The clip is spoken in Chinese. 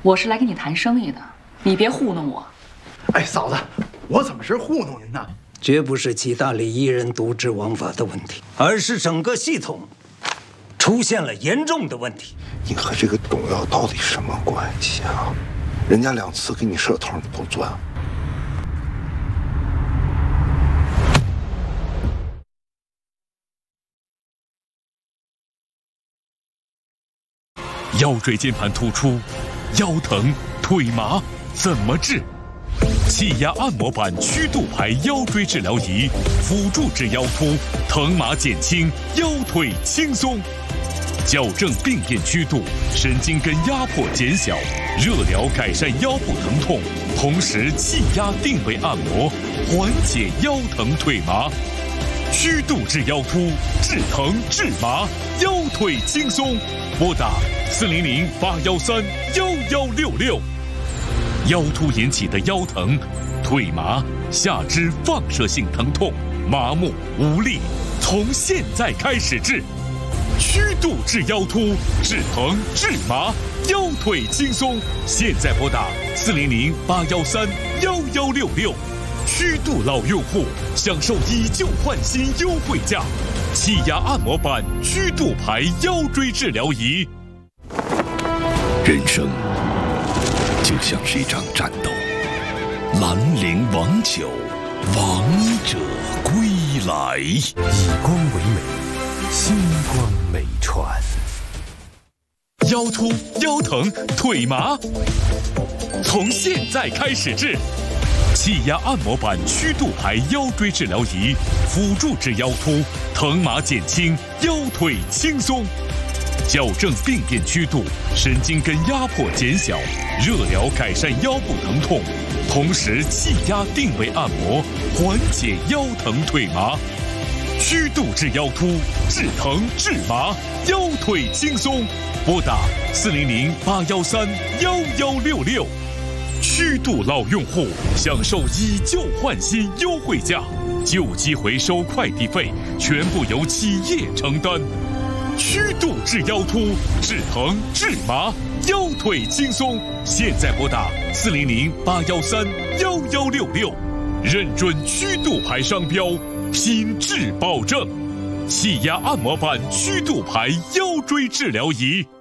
我是来跟你谈生意的，你别糊弄我。 哎，嫂子，我怎么是糊弄您呢？ 绝不是齐大理一人独治王法的问题，而是整个系统出现了严重的问题。 你和这个董耀到底什么关系啊？人家2次给你设头，你不钻。 腰椎间盘突出，腰疼、腿麻怎么治？气压按摩板曲度排腰椎治疗仪，辅助治腰突，疼麻减轻，腰腿轻松。矫正病变曲度，神经根压迫减小，热疗改善腰部疼痛，同时气压定位按摩，缓解腰疼腿麻。曲度治腰突，治疼治麻，腰腿轻松。拨打400-813-1166。腰突引起的腰疼、腿麻、下肢放射性疼痛、麻木无力，从现在开始治。曲度治腰突，治疼治麻，腰腿轻松。现在拨打400-813-1166。曲度老用户享受以旧换新优惠价，气压按摩板曲度排腰椎治疗仪。 人生就像是一场战斗，兰陵王酒，王者归来。以光为美，星光美传。 腰突、腰疼、腿麻，从现在开始治。气压按摩板曲度排腰椎治疗仪，辅助治腰突，疼麻减轻，腰腿轻松。矫正病变曲度，神经根压迫减小，热疗改善腰部疼痛，同时气压定位按摩，缓解腰疼腿麻。曲度治腰突，治疼治麻，腰腿轻松。拨打400-813-1166。曲度老用户享受以旧换新优惠价，旧机回收快递费全部由企业承担。曲度治腰突，治疼治麻，腰腿轻松。现在拨打400-813-1166，认准曲度牌商标，品质保证。气压按摩板曲度牌腰椎治疗仪。